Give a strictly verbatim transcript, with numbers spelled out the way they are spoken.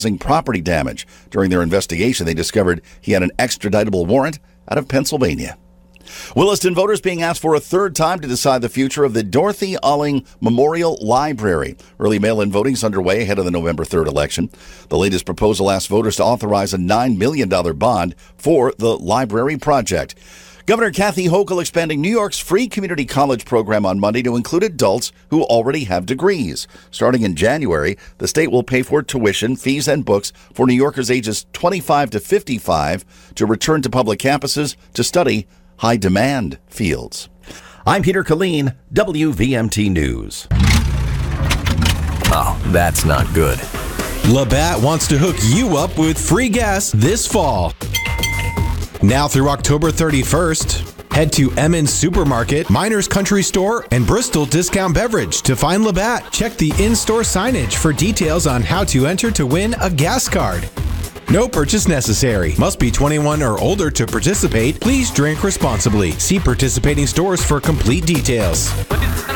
property damage. During their investigation, they discovered he had an extraditable warrant out of Pennsylvania. Williston voters being asked for a third time to decide the future of the Dorothy Alling Memorial Library. Early mail-in voting is underway ahead of the November third election. The latest proposal asks voters to authorize a nine million dollars bond for the library project. Governor Kathy Hochul expanding New York's free community college program on Monday to include adults who already have degrees. Starting in January, the state will pay for tuition, fees, and books for New Yorkers ages twenty-five to fifty-five to return to public campuses to study high-demand fields. I'm Peter Killeen, W V M T News. Oh, that's not good. Labatt wants to hook you up with free gas this fall. Now through October thirty-first, head to Emmons Supermarket, Miners Country Store, and Bristol Discount Beverage to find Labatt. Check the in-store signage for details on how to enter to win a gas card. No purchase necessary. Must be twenty-one or older to participate. Please drink responsibly. See participating stores for complete details.